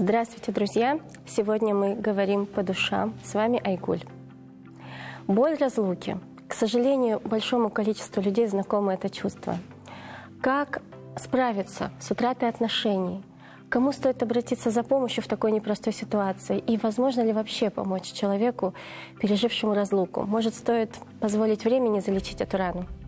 Здравствуйте, друзья! Сегодня мы говорим по душам. С вами Айгуль. Боль разлуки. К сожалению, большому количеству людей знакомо это чувство. Как справиться с утратой отношений? Кому стоит обратиться за помощью в такой непростой ситуации? И возможно ли вообще помочь человеку, пережившему разлуку? Может, стоит позволить времени залечить эту рану?